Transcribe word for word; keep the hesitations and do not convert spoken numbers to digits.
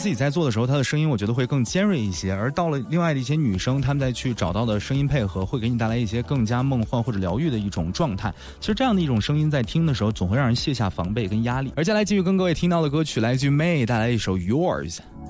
自己在做的时候，她的声音我觉得会更尖锐一些，而到了另外的一些女生，她们再去找到的声音配合，会给你带来一些更加梦幻或者疗愈的一种状态。其实这样的一种声音在听的时候，总会让人卸下防备跟压力。而接下来继续跟各位听到的歌曲，来自于 May 带来一首 Yours。